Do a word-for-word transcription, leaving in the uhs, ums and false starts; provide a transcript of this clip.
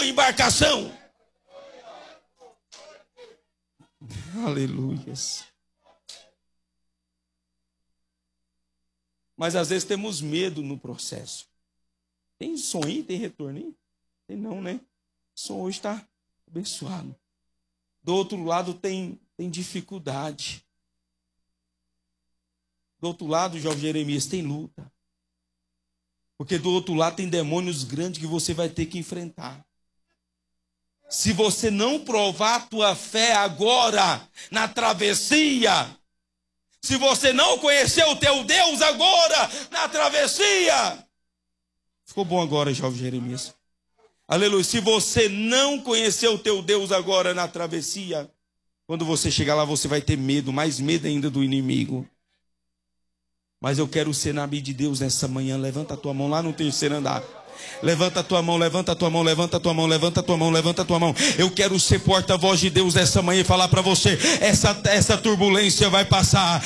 sua embarcação. Aleluias. Mas às vezes temos medo no processo. Tem som aí? Tem retorno aí? Tem não, né? O som hoje está abençoado. Do outro lado tem, tem dificuldade. Do outro lado, jovem Jeremias, tem luta. Porque do outro lado tem demônios grandes que você vai ter que enfrentar. Se você não provar a tua fé agora, na travessia, se você não conhecer o teu Deus agora, na travessia. Ficou bom agora, jovem Jeremias. Aleluia. Se você não conhecer o teu Deus agora na travessia, quando você chegar lá você vai ter medo, mais medo ainda do inimigo. Mas eu quero ser nabi de Deus nessa manhã. Levanta a tua mão lá no terceiro andar. Levanta a tua mão, levanta a tua mão, levanta a tua mão, levanta a tua mão, levanta a tua mão. Eu quero ser porta-voz de Deus nessa manhã e falar para você, essa, essa turbulência vai passar,